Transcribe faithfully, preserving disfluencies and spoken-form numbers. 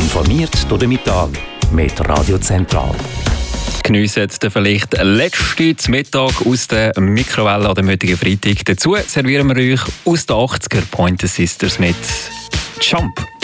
Informiert durch den Mittag mit Radio Zentral. Geniessen den vielleicht letzten Mittag aus der Mikrowelle an dem heutigen Freitag. Dazu servieren wir euch aus den achtziger Pointer Sisters mit Jump.